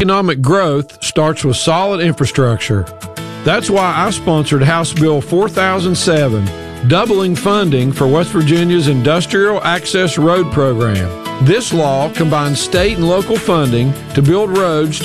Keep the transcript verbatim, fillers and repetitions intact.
economic growth starts with solid infrastructure. That's why I sponsored House Bill four thousand seven, doubling funding for West Virginia's Industrial Access Road Program. This law combines state and local funding to build roads to